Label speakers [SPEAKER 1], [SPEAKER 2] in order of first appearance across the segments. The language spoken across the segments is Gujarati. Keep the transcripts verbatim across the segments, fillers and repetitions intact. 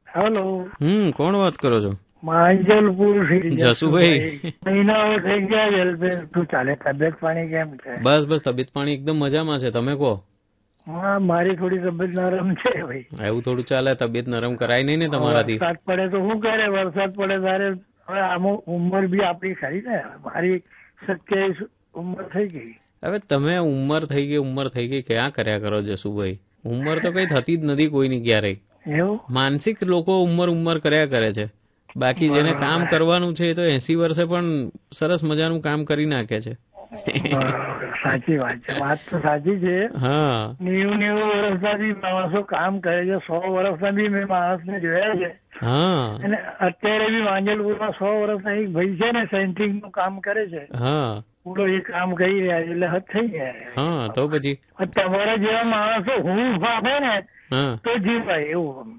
[SPEAKER 1] હેલો.
[SPEAKER 2] હમ કોણ વાત કરો છો?
[SPEAKER 1] માંજલપુર
[SPEAKER 2] જસુભાઈ.
[SPEAKER 1] મહિનાઓ થઈ ગયા જલબેન. તું ચાલે? તબિયત પાણી કેમ છે?
[SPEAKER 2] બસ બસ તબિયત પાણી એકદમ મજામાં છે. તમે કહો.
[SPEAKER 1] હા, મારી થોડી તબિયત નરમ છે ભાઈ.
[SPEAKER 2] એવું થોડું ચાલે? તબિયત નરમ કરાય નહીં ને તમારાથી.
[SPEAKER 1] વરસાદ પડે તો શું કરે? વરસાદ પડે ત્યારે હવે આમ ઉંમર બી આપણી ખરી ને. મારી સત્યાવીસ ઉંમર થઈ ગઈ.
[SPEAKER 2] હવે તમે ઉંમર થઈ ગઈ ઉંમર થઈ ગઈ ક્યાં કર્યા કરો જસુભાઈ? ઉંમર તો કઈ થતી જ નથી કોઈની ક્યારેય.
[SPEAKER 1] એવું
[SPEAKER 2] માનસિક લોકો ઉંમર ઉંમર કર્યા કરે છે. બાકી જેને કામ કરવાનું છે એ તો એસી વર્ષે પણ સરસ મજાનું કામ કરી નાખે છે.
[SPEAKER 1] સાચી વાત છે. વાત તો સાચી છે.
[SPEAKER 2] હા,
[SPEAKER 1] નેવું નેવું વર્ષના બી માણસો કામ કરે છે. સો વર્ષના બી મેં માણસને જોયા છે.
[SPEAKER 2] હા,
[SPEAKER 1] અને અત્યારે બી માંજલપુરમાં સો વર્ષના એક ભાઈ છે ને, સેન્ટિંગ નું કામ કરે છે.
[SPEAKER 2] હા,
[SPEAKER 1] પૂરો એ કામ કરી રહ્યા છે એટલે હદ થઈ ગયા.
[SPEAKER 2] હા, તો પછી
[SPEAKER 1] તમારા જેવા માણસો હું આપે ને
[SPEAKER 2] હા
[SPEAKER 1] તો જીવાય એવું.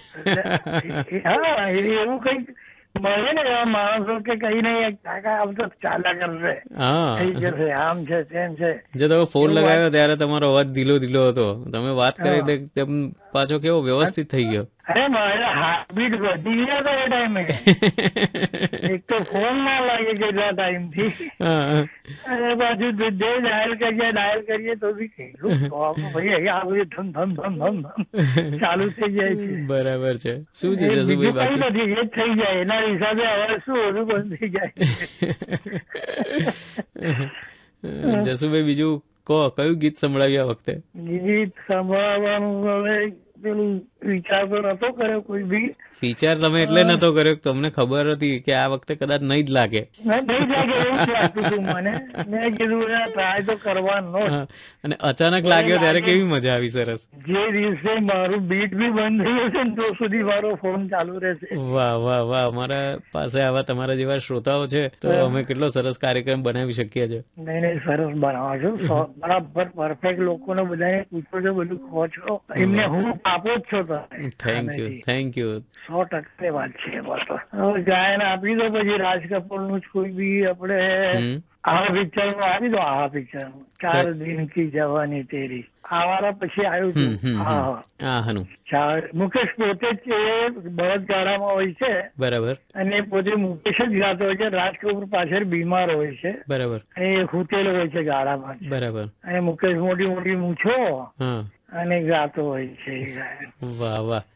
[SPEAKER 1] હા, એવું કઈક મળે ને એવા માણસો કે કઈ નહીં કાકા આમ તો ચાલ્યા કરશે,
[SPEAKER 2] હા
[SPEAKER 1] થઈ જશે, આમ છે તેમ છે.
[SPEAKER 2] જો તમે ફોન લગાવ્યો ત્યારે તમારો અવાજ ધીલો ધીલો હતો. તમે વાત કરી તેમ પાછો કેવો વ્યવસ્થિત થઈ ગયો.
[SPEAKER 1] અરે મારે હાર્ટબીટ વધી ગયા હતા એ ટાઈમે. એક તો ફોન ના લાગે કેટલા ટાઈમ થી, અને પાછું જે ડાયલ કરીએ ડાયલ કરીએ તો બી કેટલું ભાઈ આ બધું ધમ ધમ ધમ ધમ ધમ ચાલુ થઈ જાય છે.
[SPEAKER 2] બરાબર છે. શું છે જસુભાઈ
[SPEAKER 1] બાકી નથી, એ જ થઈ જાય એના હિસાબે હવે શું બધું બંધ થઈ જાય.
[SPEAKER 2] જસુભાઈ બીજું કહો, કયું ગીત સંભળાવ્યું આ વખતે?
[SPEAKER 1] ગીત સંભળાવવાનું હવે પેલું વિચાર તો નતો કર્યો કોઈ બી.
[SPEAKER 2] વિચાર તમે એટલે નતો કર્યો તમને ખબર હતી કે આ વખતે કદાચ નહીં જ લાગે.
[SPEAKER 1] નહીં લાગે એવું લાગતું હતું મને. મેં કીધું ટ્રાય તો કરવાનો.
[SPEAKER 2] અને અચાનક લાગ્યો ત્યારે કેવી મજા આવી. સરસ.
[SPEAKER 1] જે દિવસે મારું બીટ બી બંધ થઈ જશે ને તો સુધી મારો ફોન ચાલુ રહેશે.
[SPEAKER 2] વાહ વાહ વાહ. અમારા પાસે આવા તમારા જેવા શ્રોતાઓ છે તો અમે કેટલો સરસ કાર્યક્રમ બનાવી શકીએ છીએ.
[SPEAKER 1] નહીં નહીં, સરસ બનાવો છો. બરાબર પરફેક્ટ લોકોને બધાને પૂછો છો, બધું કહો છો. એમને હું આપો જ છો.
[SPEAKER 2] Thank you thank you.
[SPEAKER 1] સો ટકા વાત છે. હવે ગાયન આપી દો પછી રાજ કપૂર નું જ કોઈ બી આપણે આ પિક્ચર નું આપી દો. આ પિક્ચર નું ચાર દિન કી જવાની તેરી આવારા પછી આવ્યું હતું. હા, મુકેશ પોતે જ બળદગાડામાં હોય છે.
[SPEAKER 2] બરાબર.
[SPEAKER 1] અને પોતે મુકેશ જ ગાતો હોય છે. રાજ કપૂર પાછળ બીમાર હોય છે.
[SPEAKER 2] બરાબર.
[SPEAKER 1] અને એ ખૂતેલો હોય છે ગાડામાં.
[SPEAKER 2] બરાબર.
[SPEAKER 1] અને મુકેશ મોટી મોટી મૂછો અને ગાતો હોય છે.
[SPEAKER 2] વાહ વાહ.